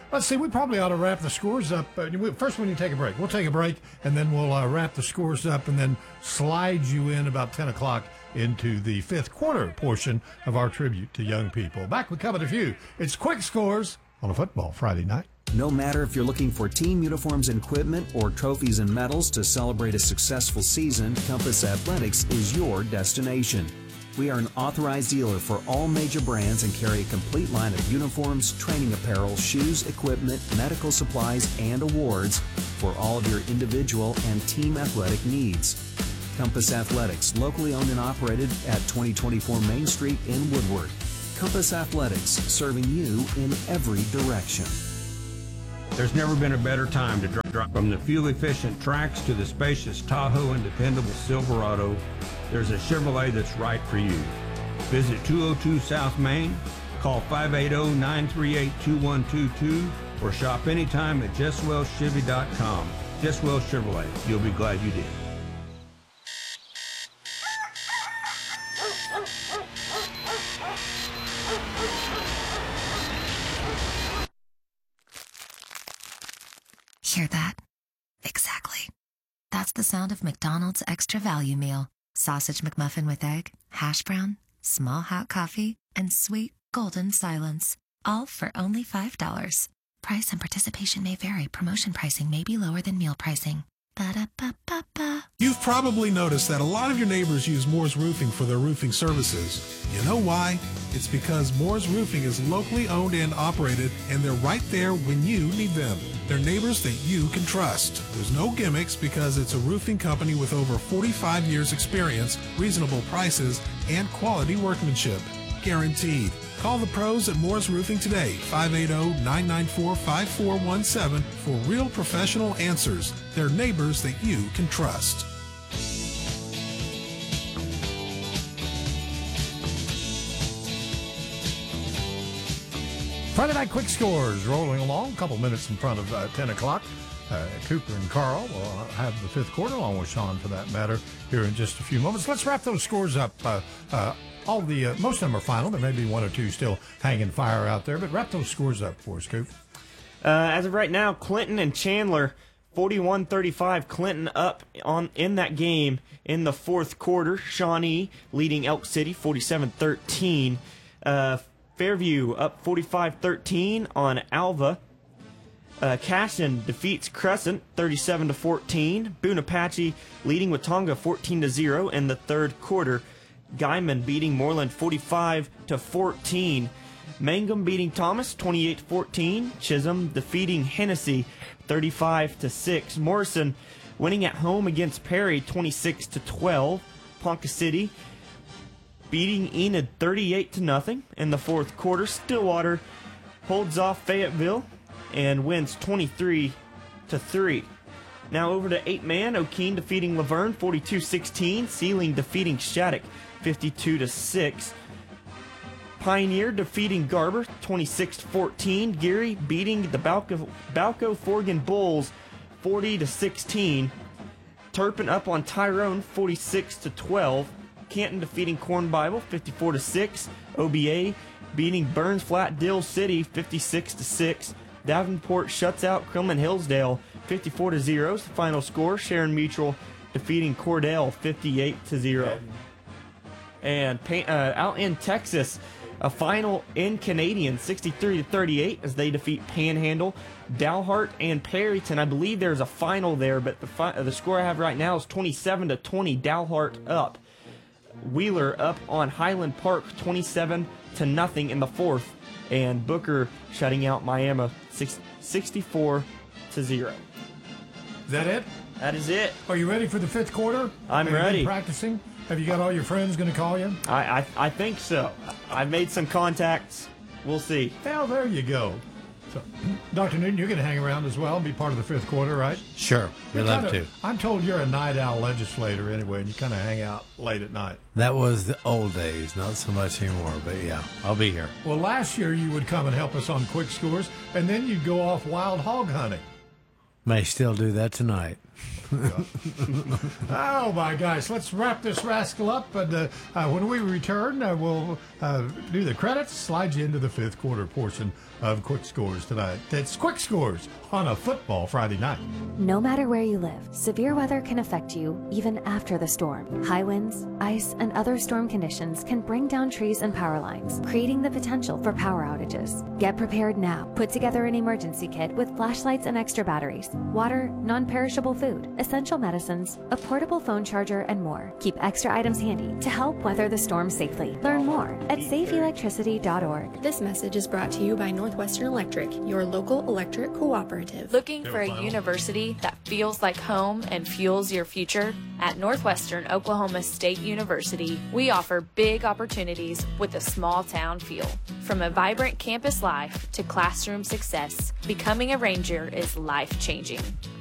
Let's see, we probably ought to wrap the scores up. First, when you take a break. We'll take a break, and then we'll wrap the scores up and then slide you in about 10 o'clock into the fifth quarter portion of our tribute to young people. Back with Coming to Few. It's Quick Scores on a football Friday night. No matter if you're looking for team uniforms and equipment or trophies and medals to celebrate a successful season, Compass Athletics is your destination. We are an authorized dealer for all major brands and carry a complete line of uniforms, training apparel, shoes, equipment, medical supplies, and awards for all of your individual and team athletic needs. Compass Athletics, locally owned and operated at 2024 Main Street in Woodward. Compass Athletics, serving you in every direction. There's never been a better time to drive. From the fuel-efficient Trax to the spacious Tahoe and dependable Silverado, there's a Chevrolet that's right for you. Visit 202 South Main, call 580-938-2122, or shop anytime at JesswellChevy.com. Jesswell Chevrolet, you'll be glad you did. Hear that? Exactly. That's the sound of McDonald's Extra Value Meal. Sausage McMuffin with egg, hash brown, small hot coffee, and sweet golden silence. All for only $5. Price and participation may vary. Promotion pricing may be lower than meal pricing. Ba-da-ba-ba-ba. You've probably noticed that a lot of your neighbors use Moore's Roofing for their roofing services. You know why? It's because Moore's Roofing is locally owned and operated, and they're right there when you need them. They're neighbors that you can trust. There's no gimmicks because it's a roofing company with over 45 years experience, reasonable prices, and quality workmanship. Guaranteed. Call the pros at Moore's Roofing today, 580-994-5417 for real professional answers. They're neighbors that you can trust. Friday Night Quick Scores rolling along, a couple minutes in front of 10 o'clock. Cooper and Carl will have the fifth quarter, along with Sean for that matter, here in just a few moments. Let's wrap those scores up. All the most of them are final. There may be one or two still hanging fire out there, but wrap those scores up for us, Coop. As of right now, Clinton and Chandler, 41-35. Clinton up in that game in the fourth quarter. Shawnee leading Elk City, 47-13. Fairview up 45-13 on Alva. Caston defeats Crescent 37-14. Boone Apache leading Watonga 14-0 in the third quarter. Guyman beating Moreland 45-14. Mangum beating Thomas 28-14. Chisholm defeating Hennessy 35-6. Morrison winning at home against Perry 26-12. Ponca City beating Enid 38-0 in the fourth quarter. Stillwater holds off Fayetteville and wins 23-3. Now over to 8-man. O'Keene defeating Laverne 42-16. Sealing defeating Shattuck 52-6. Pioneer defeating Garber 26-14. Geary beating the Balco Forgan Bulls 40-16. Turpin up on Tyrone 46-12. Canton defeating Corn Bible 54-6. OBA beating Burns Flat Dill City 56-6. Davenport shuts out Crillman Hillsdale 54-0. The final score. Sharon Mutual defeating Cordell 58-0. And out in Texas, a final in Canadian 63-38 as they defeat Panhandle. Dalhart and Perryton. I believe there's a final there, but the score I have right now is 27-20. Dalhart up. Wheeler up on Highland Park 27-0 in the fourth, and Booker shutting out Miami 64-0. Is that it? That is it. Are you ready for the fifth quarter? I'm ready. Been practicing? Have you got all your friends going to call you? I think so. I've made some contacts. We'll see. Well, there you go. So, Dr. Newton, you're going to hang around as well and be part of the fifth quarter, right? Sure. We'd love to. I'm told you're a night owl legislator anyway, and you kind of hang out late at night. That was the old days, not so much anymore, but yeah, I'll be here. Well, last year you would come and help us on Quick Scores, and then you'd go off wild hog hunting. May still do that tonight. Oh, my gosh. Let's wrap this rascal up. And when we return, we'll do the credits, slide you into the fifth quarter portion of Quick Scores tonight. That's Quick Scores on a football Friday night. No matter where you live, severe weather can affect you even after the storm. High winds, ice, and other storm conditions can bring down trees and power lines, creating the potential for power outages. Get prepared now. Put together an emergency kit with flashlights and extra batteries, water, non-perishable food, essential medicines, a portable phone charger, and more. Keep extra items handy to help weather the storm safely. Learn more at safeelectricity.org. This message is brought to you by Northwestern Electric, your local electric cooperative. Looking for a university that feels like home and fuels your future? At Northwestern Oklahoma State University, we offer big opportunities with a small town feel. From a vibrant campus life to classroom success, becoming a Ranger is life-changing.